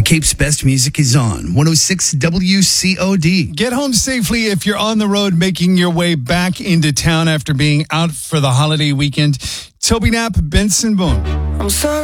Cape's best music is on 106 WCOD. Get home safely if you're on the road making your way back into town after being out for the holiday weekend. Toby Knapp, Benson Boone. I'm sorry.